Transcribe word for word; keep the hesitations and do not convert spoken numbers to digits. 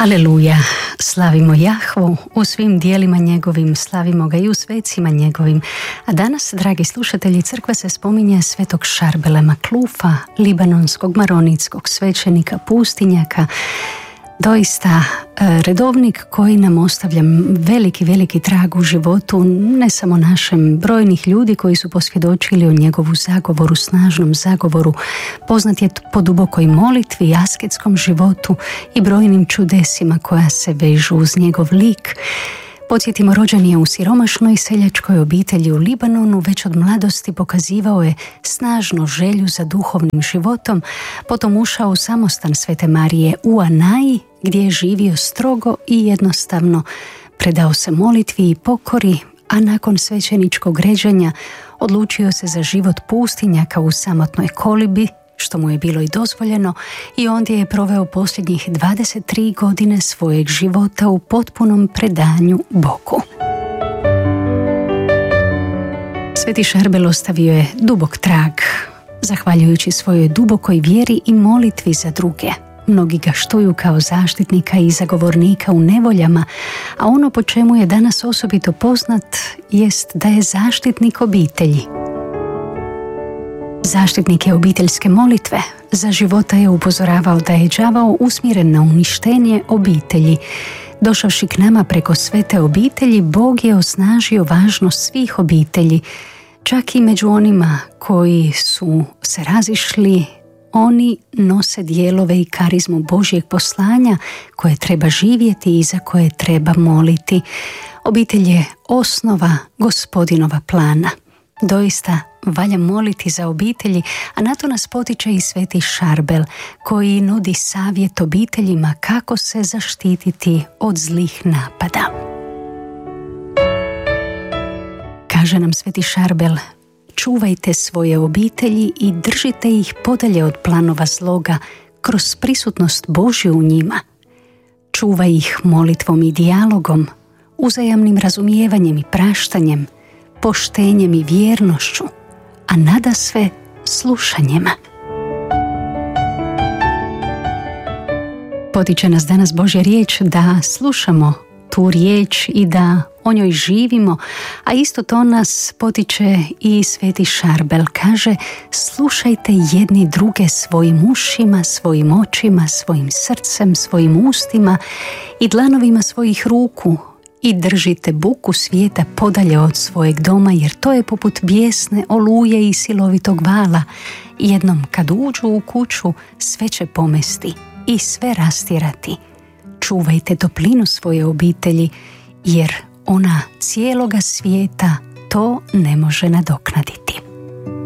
Aleluja, slavimo Jahvu u svim dijelima njegovim, slavimo ga i u svecima njegovim. A danas, dragi slušatelji, crkva se spominje svetog Šarbela Maklufa, libanonskog maronitskog svećenika, pustinjaka, doista redovnik koji nam ostavlja veliki, veliki trag u životu, ne samo našem, brojnih ljudi koji su posvjedočili o njegovu zagovoru, snažnom zagovoru. Poznat je po dubokoj molitvi, asketskom životu i brojnim čudesima koja se vežu uz njegov lik. Podsjetimo, rođen je u siromašnoj seljačkoj obitelji u Libanonu, već od mladosti pokazivao je snažnu želju za duhovnim životom, potom ušao u samostan Svete Marije u Anaji, gdje je živio strogo i jednostavno, predao se molitvi i pokori, a nakon svećeničkog ređanja odlučio se za život pustinjaka u samotnoj kolibi, što mu je bilo i dozvoljeno, i ondje je proveo posljednjih dvadeset tri godine svojeg života u potpunom predanju Bogu. Sveti Šarbel ostavio je dubok trag, zahvaljujući svojoj dubokoj vjeri i molitvi za druge. Mnogi ga štuju kao zaštitnika i zagovornika u nevoljama, a ono po čemu je danas osobito poznat jest da je zaštitnik obitelji. Zaštitnik je obiteljske molitve. Za života je upozoravao da je đavao usmjeren na uništenje obitelji. Došavši k nama preko svete obitelji, Bog je osnažio važnost svih obitelji. Čak i među onima koji su se razišli, oni nose dijelove i karizmu Božjeg poslanja koje treba živjeti i za koje treba moliti. Obitelj je osnova Gospodinova plana. Doista valja moliti za obitelji, a na to nas potiče i Sveti Šarbel, koji nudi savjet obiteljima kako se zaštititi od zlih napada. Kaže nam Sveti Šarbel: čuvajte svoje obitelji i držite ih podalje od planova zloga kroz prisutnost Božju u njima. Čuvaj ih molitvom i dijalogom, uzajamnim razumijevanjem i praštanjem, poštenjem i vjernošću, a nadasve slušanjem. Potiče nas danas Božja riječ da slušamo tu riječ i da o njoj živimo, a isto to nas potiče i Sveti Šarbel. Kaže: slušajte jedni druge svojim ušima, svojim očima, svojim srcem, svojim ustima i dlanovima svojih ruku, i držite buku svijeta podalje od svojeg doma, jer to je poput bijesne oluje i silovitog vala. Jednom kad uđu u kuću, sve će pomesti i sve rastjerati. Čuvajte toplinu svoje obitelji, jer ona cijeloga svijeta to ne može nadoknaditi.